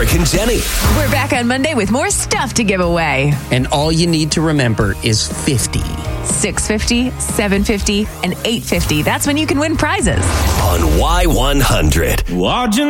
Mark and Jenny. We're back on Monday with more stuff to give away. And all you need to remember is 50. 650, 750, and 850. That's when you can win prizes. On Y100. Watching